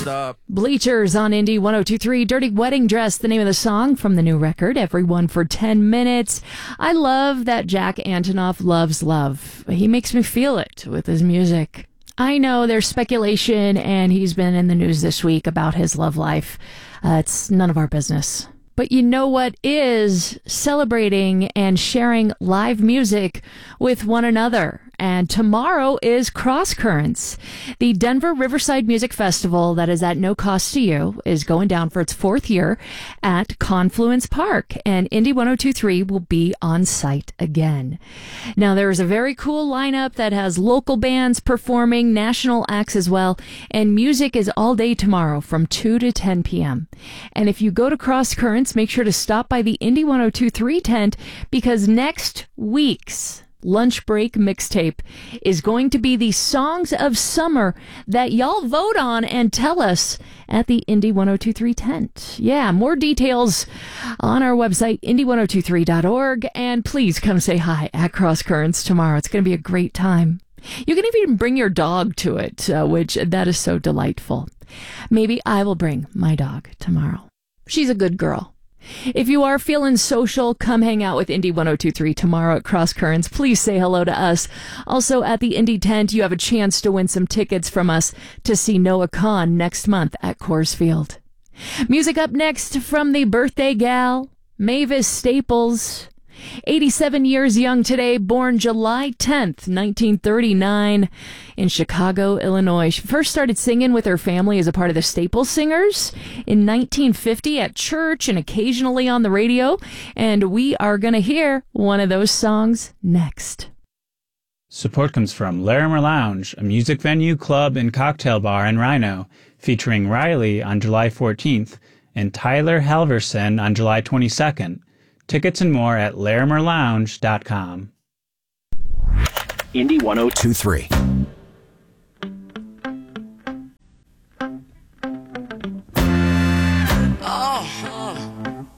stop. Bleachers on Indie 102.3. Dirty Wedding Dress, the name of the song from the new record, Everyone for 10 Minutes. I love that Jack Antonoff loves love. He makes me feel it with his music. I know there's speculation, and he's been in the news this week about his love life. It's none of our business. But you know what is celebrating and sharing live music with one another. And tomorrow is Cross Currents. The Denver Riverside Music Festival, that is at no cost to you, is going down for its 4th year at Confluence Park. And Indie 102.3 will be on site again. Now, there is a very cool lineup that has local bands performing, national acts as well. And music is all day tomorrow from 2 to 10 p.m. And if you go to Cross Currents, make sure to stop by the Indie 102.3 tent, because next week's lunch break mixtape is going to be the songs of summer that y'all vote on and tell us at the Indie 102.3 tent. Yeah, more details on our website, indie1023.org, and please come say hi at Cross Currents tomorrow. It's going to be a great time. You can even bring your dog to it, which that is so delightful. Maybe I will bring my dog tomorrow. She's a good girl. If you are feeling social, come hang out with Indie 102.3 tomorrow at Cross Currents. Please say hello to us. Also, at the Indie tent, you have a chance to win some tickets from us to see Noah Kahan next month at Coors Field. Music up next from the birthday gal, Mavis Staples. 87 years young today, born July 10th, 1939 in Chicago, Illinois. She first started singing with her family as a part of the Staples Singers in 1950 at church and occasionally on the radio. And we are going to hear one of those songs next. Support comes from Larimer Lounge, a music venue, club, and cocktail bar in Rhino, featuring Riley on July 14th and Tyler Halverson on July 22nd. Tickets and more at larimerlounge.com. Indie 102.3.